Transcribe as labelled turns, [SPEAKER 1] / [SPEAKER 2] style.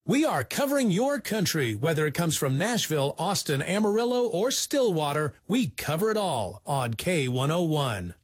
[SPEAKER 1] We are covering your country, whether it comes from Nashville, Austin, Amarillo, or Stillwater. We cover it all on K101.